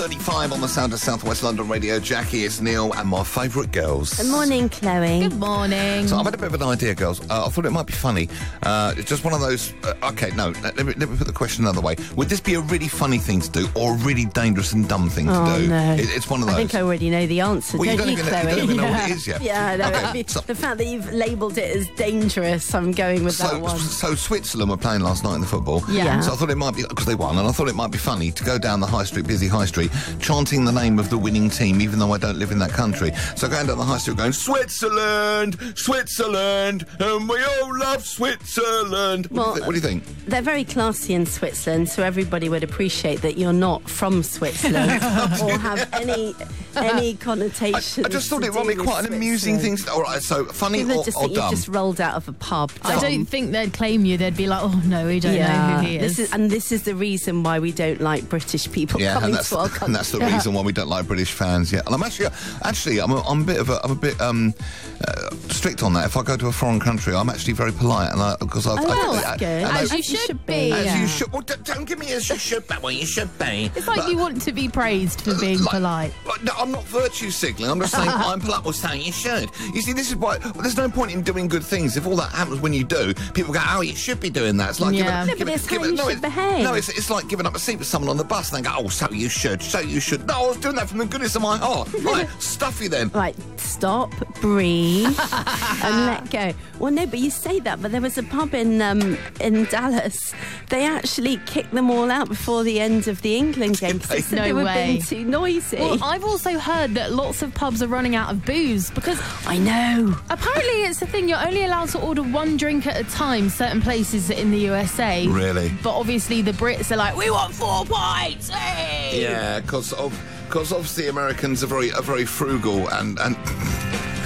35 on the Sound of South West London Radio. Jackie, it's Neil and my favourite girls. Good morning, Chloe. Good morning. So I've had a bit of an idea, girls. I thought it might be funny. It's just one of those... let me put the question another way. Would this be a really funny thing to do or a really dangerous and dumb thing to do? No. It's one of those. I think I already know the answer, Well, don't you, Chloe? You don't even know what it is yet. Yeah, I know. Okay, I mean, the fact that you've labelled it as dangerous, I'm going with that one. So Switzerland were playing last night in the football. Yeah. So I thought it might be, because they won, and I thought it might be funny to go down the high street, busy high street, chanting the name of the winning team, even though I don't live in that country. So going down the high street going, Switzerland, Switzerland, and we all love Switzerland. What do you think? They're very classy in Switzerland, so everybody would appreciate that you're not from Switzerland or have any connotation. I just thought it would be quite an amusing thing. All right, so funny or just dumb? You've just rolled out of a pub. I don't think they'd claim you. They'd be like, oh, no, we don't know who he is. This is the reason why we don't like British people coming to our country. And that's the reason why we don't like British fans. Yeah, and I'm actually I'm a bit strict on that. If I go to a foreign country, I'm actually very polite, and that's good. As you should be. As you should. Well, don't give me as you should be. Well, you should be. It's like you want to be praised for being polite. No, I'm not virtue signaling. I'm just saying I'm polite. Well, saying you should. You see, this is why there's no point in doing good things if all that happens when you do. People go, oh, you should be doing that. It's like behave. No, it's like giving up a seat for someone on the bus, and they go, oh, so you should. No, I was doing that from the goodness of my heart. Right, stuff you then. Right, stop, breathe, and let go. Well, no, but you say that, but there was a pub in Dallas. They actually kicked them all out before the end of the England game because they said they were being too noisy. Well, I've also heard that lots of pubs are running out of booze because... I know. Apparently it's the thing, you're only allowed to order one drink at a time, certain places in the USA. Really? But obviously the Brits are like, we want 4 pints! Hey! Yeah, because obviously Americans are very frugal and